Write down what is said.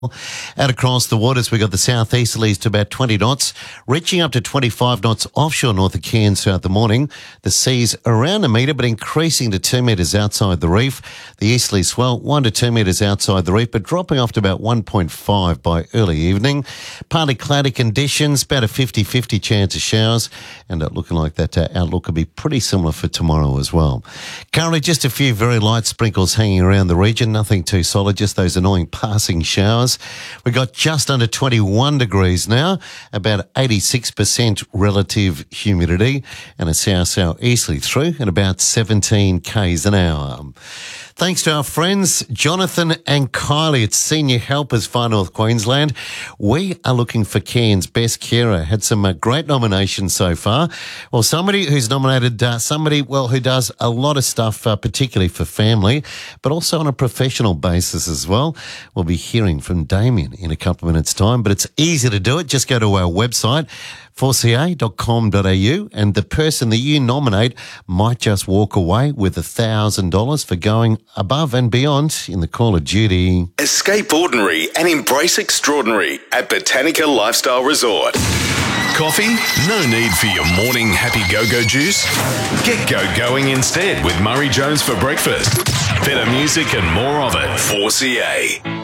Out across the waters, we got the southeasterlies to about 20 knots, reaching up to 25 knots offshore north of Cairns throughout the morning. The seas around a metre, but increasing to 2 metres outside the reef. The easterly swell 1 to 2 metres outside the reef, but dropping off to about 1.5 by early evening. Partly cloudy conditions, about a 50-50 chance of showers, and looking like that outlook could be pretty similar for tomorrow as well. Currently, just a few very light sprinkles hanging around the region, nothing too solid, just those annoying passing showers. We got just under 21 degrees now, about 86% relative humidity, and a south-southeasterly through at about 17 k's an hour. Thanks to our friends Jonathan and Kylie at Senior Helpers Far North Queensland. We are looking for Cairns Best Carer. Had some great nominations so far. Well, somebody who's nominated who does a lot of stuff, particularly for family, but also on a professional basis as well. We'll be hearing from Damien in a couple of minutes' time, but it's easy to do it. Just go to our website, 4ca.com.au, and the person that you nominate might just walk away with $1,000 for going above and beyond in the Call of Duty. Escape ordinary and embrace extraordinary at Botanica Lifestyle Resort. Coffee? No need for your morning happy go-go juice. Get go-going instead with Murray Jones for breakfast. Better music and more of it. 4CA.